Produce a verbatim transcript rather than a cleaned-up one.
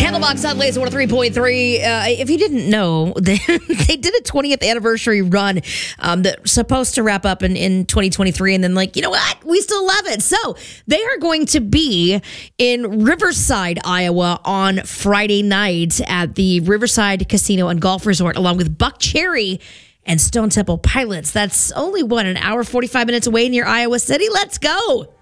Candlebox on Laser one oh three point three. Uh, if you didn't know, they, they did a twentieth anniversary run um, that's supposed to wrap up in, in twenty twenty-three. And then, like, you know what? We still love it. So they are going to be in Riverside, Iowa on Friday night at the Riverside Casino and Golf Resort, along with Buck Cherry and Stone Temple Pilots. That's only, what, an hour, forty-five minutes away near Iowa City? Let's go.